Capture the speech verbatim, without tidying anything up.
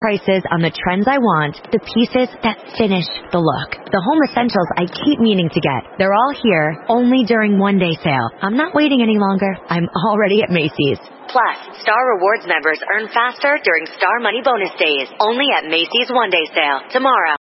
prices on the trends I want, the pieces that finish the look. The home essentials I keep meaning to get. They're all here, only during one-day sale. I'm not waiting any longer. I'm already at Macy's. Plus, Star Rewards members earn faster during Star Money Bonus Days, only at Macy's one-day sale tomorrow.